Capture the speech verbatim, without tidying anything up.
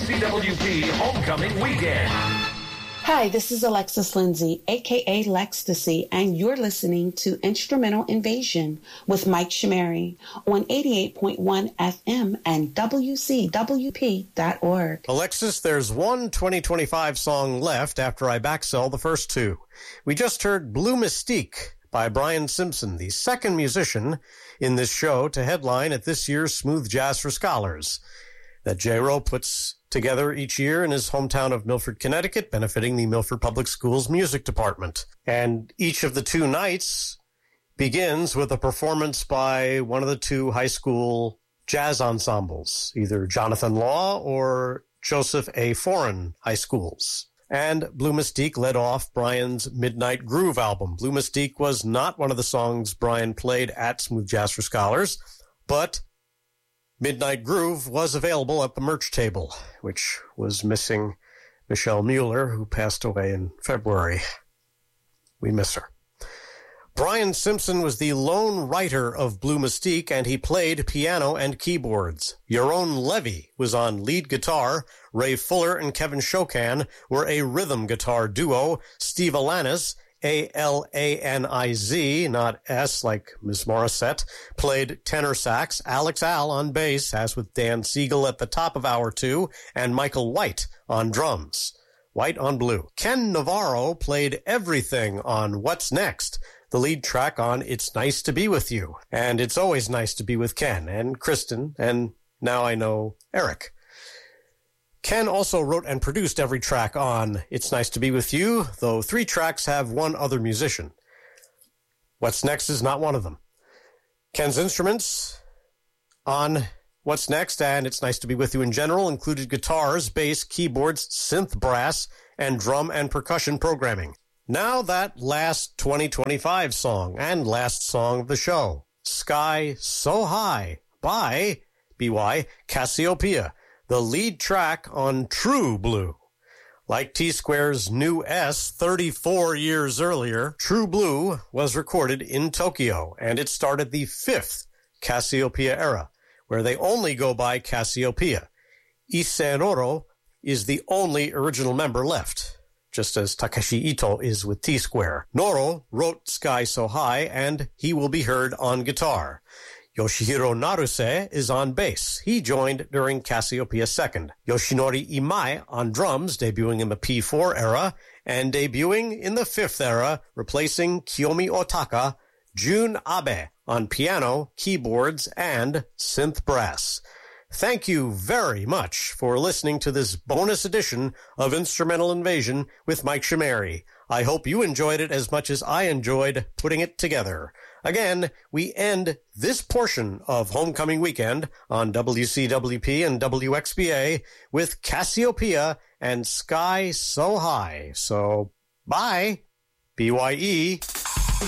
C W P Homecoming Weekend. Hi, this is Alexis Lindsay, a k a. Lextasy, and you're listening to Instrumental Invasion with Mike Shamari on eighty-eight point one F M and W C W P dot org. Alexis, there's one twenty twenty-five song left after I backsell the first two. We just heard Blue Mystique by Brian Simpson, the second musician in this show to headline at this year's Smooth Jazz for Scholars that J-Ro puts together each year in his hometown of Milford, Connecticut, benefiting the Milford Public Schools Music Department. And each of the two nights begins with a performance by one of the two high school jazz ensembles, either Jonathan Law or Joseph A. Foreign High Schools. And Blue Mystique led off Brian's Midnight Groove album. Blue Mystique was not one of the songs Brian played at Smooth Jazz for Scholars, but Midnight Groove was available at the merch table, which was missing Michelle Mueller, who passed away in February. We miss her. Brian Simpson was the lone writer of Blue Mystique, and he played piano and keyboards. Yaron Levy was on lead guitar. Ray Fuller and Kevin Shokan were a rhythm guitar duo. Steve Alanis, A L A N I Z, not S like Miz Morissette, played tenor sax. Alex Al on bass, as with Dan Siegel at the top of hour two, and Michael White on drums. White on blue. Ken Navarro played everything on What's Next, the lead track on It's Nice to Be With You. And it's always nice to be with Ken and Kristen, and now I know Eric. Ken also wrote and produced every track on It's Nice to Be With You, though three tracks have one other musician. What's Next is not one of them. Ken's instruments on What's Next and It's Nice to Be With You in general included guitars, bass, keyboards, synth brass, and drum and percussion programming. Now that last twenty twenty-five song and last song of the show, Sky So High by B Y Cassiopeia, the lead track on True Blue. Like T-Square's New S thirty-four years earlier, True Blue was recorded in Tokyo, and it started the fifth Cassiopeia era, where they only go by Cassiopeia. Issei Noro is the only original member left, just as Takeshi Ito is with T-Square. Noro wrote Sky So High, and he will be heard on guitar. Yoshihiro Naruse is on bass. He joined during Cassiopeia second. Yoshinori Imai on drums, debuting in the P four era, and debuting in the fifth era, replacing Kiyomi Otaka, Jun Abe on piano, keyboards, and synth brass. Thank you very much for listening to this bonus edition of Instrumental Invasion with Mike Shamari. I hope you enjoyed it as much as I enjoyed putting it together. Again, we end this portion of Homecoming Weekend on W C W P and W X B A with Cassiopeia and Sky So High. So, bye. B Y E.